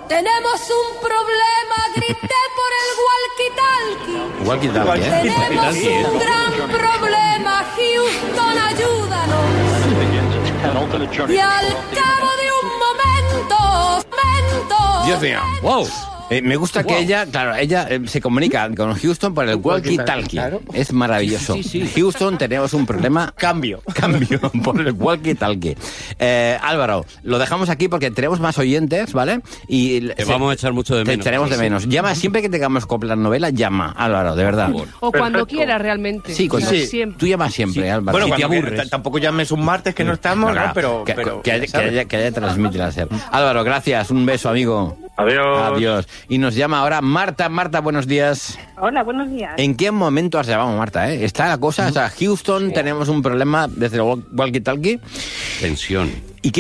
Tenemos un problema, grité por el walkie-talkie. Walkie-talkie, ¿eh? Tenemos un gran problema, Houston, ayúdanos. Y al cabo de un momento... Dios mío, wow. Me gusta que ella se comunica con Houston por el walkie-talkie. Claro. Es maravilloso. Sí. Houston, tenemos un problema. Cambio por el walkie-talkie. Álvaro, lo dejamos aquí porque tenemos más oyentes, ¿vale? Y Te vamos a echar mucho de te menos. echaremos de menos. Llama, siempre que tengamos copla novela, llama, Álvaro, de verdad. O cuando quieras, realmente. Sí, O sea, sí. siempre. Tú llamas siempre, Álvaro. Bueno, Si te cuando aburres. tampoco llames un martes que no estamos, No, ¿no? Pero que haya transmite la SER. Álvaro, gracias. Un beso, amigo. Adiós. Adiós. Y nos llama ahora Marta. Marta, buenos días. Hola, buenos días. ¿En qué momento has llamado, Marta? Está la cosa, o sea, Houston, tenemos un problema desde el walkie-talkie. Tensión.